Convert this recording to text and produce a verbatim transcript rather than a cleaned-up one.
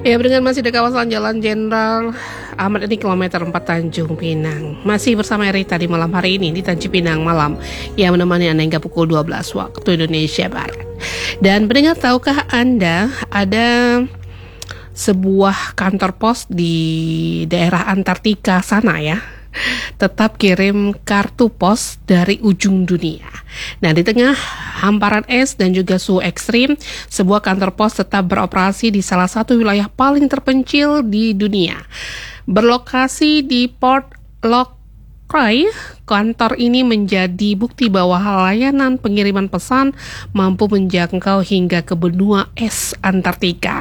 Ya, dengan masih di kawasan Jalan Jenderal Ahmad ini kilometer empat Tanjung Pinang. Masih bersama Rita di malam hari ini di Tanjung Pinang Malam yang menemani Anda hingga pukul dua belas waktu Indonesia Barat. Dan pendengar, tahukah Anda ada sebuah kantor pos di daerah Antartika sana ya? Tetap kirim kartu pos dari ujung dunia. Nah, di tengah hamparan es dan juga suhu ekstrim, sebuah kantor pos tetap beroperasi di salah satu wilayah paling terpencil di dunia. Berlokasi di Port Lockeray, kantor ini menjadi bukti bahwa layanan pengiriman pesan mampu menjangkau hingga ke benua es Antartika.